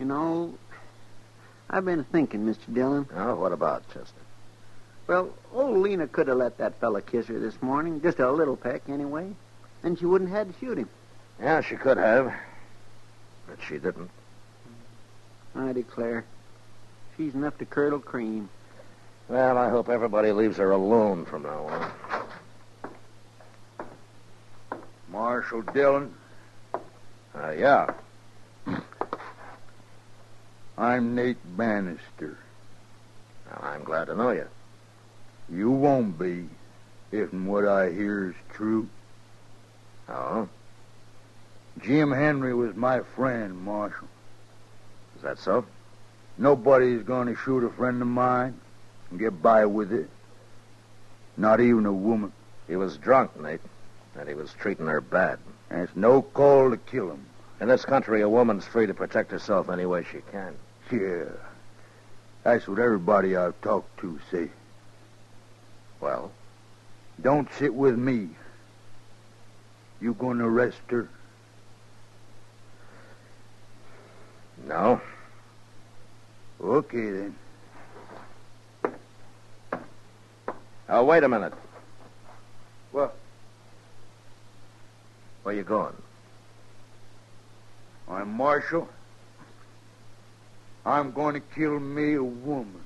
know, I've been thinking, Mr. Dillon. Oh, what about, Chester? Well, old Lena could have let that fella kiss her this morning, just a little peck anyway, and she wouldn't have had to shoot him. Yeah, she could have, but she didn't. I declare, she's enough to curdle cream. Well, I hope everybody leaves her alone from now on. Marshal Dillon? Yeah. I'm Nate Bannister. Well, I'm glad to know you. You won't be, if what I hear is true. Oh? Jim Henry was my friend, Marshal. Is that so? Nobody's going to shoot a friend of mine and get by with it. Not even a woman. He was drunk, Nate, and he was treating her bad. And it's no call to kill him. In this country, a woman's free to protect herself any way she can. Yeah. That's what everybody I've talked to say. Well? Don't sit with me. You going to arrest her? No. Okay, then. Oh, wait a minute. What? Where you going? I'm Marshal. I'm going to kill me a woman.